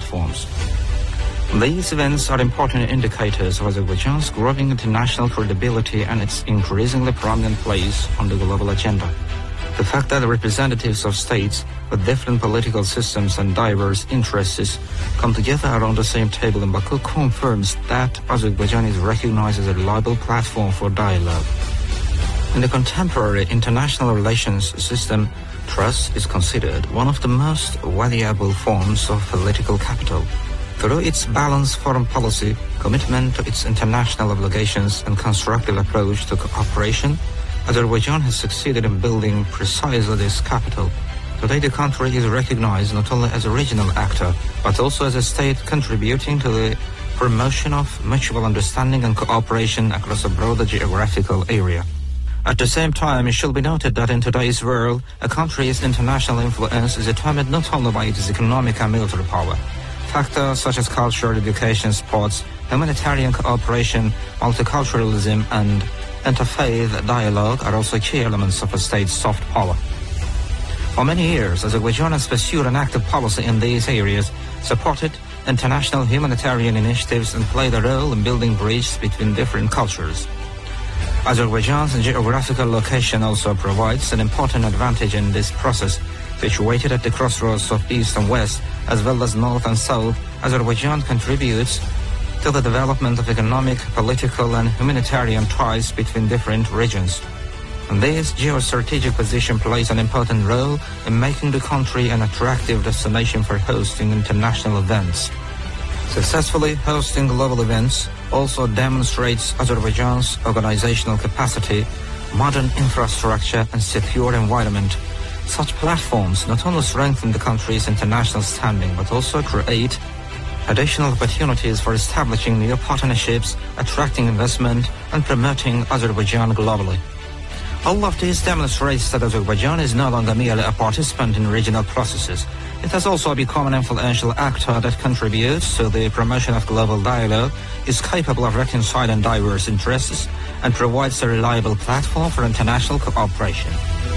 platforms. These events are important indicators of Azerbaijan's growing international credibility and its increasingly prominent place on the global agenda. The fact that representatives of states with different political systems and diverse interests come together around the same table in Baku confirms that Azerbaijan is recognized as a reliable platform for dialogue. In the contemporary international relations system, trust is considered one of the most valuable forms of political capital. Through its balanced foreign policy, commitment to its international obligations, and constructive approach to cooperation, Azerbaijan has succeeded in building precisely this capital. Today, the country is recognized not only as a regional actor, but also as a state contributing to the promotion of mutual understanding and cooperation across a broader geographical area. At the same time, it should be noted that in today's world, a country's international influence is determined not only by its economic and military power. Factors such as culture, education, sports, humanitarian cooperation, multiculturalism, and interfaith dialogue are also key elements of a state's soft power. For many years, Azerbaijan has pursued an active policy in these areas, supported international humanitarian initiatives, and played a role in building bridges between different cultures. Azerbaijan's geographical location also provides an important advantage in this process. Situated at the crossroads of East and West, as well as North and South, Azerbaijan contributes to the development of economic, political, and humanitarian ties between different regions. And this geostrategic position plays an important role in making the country an attractive destination for hosting international events. Successfully hosting global events also demonstrates Azerbaijan's organizational capacity, modern infrastructure, and secure environment. Such platforms not only strengthen the country's international standing, but also create additional opportunities for establishing new partnerships, attracting investment, and promoting Azerbaijan globally. All of this demonstrates that Azerbaijan is no longer merely a participant in regional processes. It has also become an influential actor that contributes to the promotion of global dialogue, is capable of reconciling diverse interests, and provides a reliable platform for international cooperation.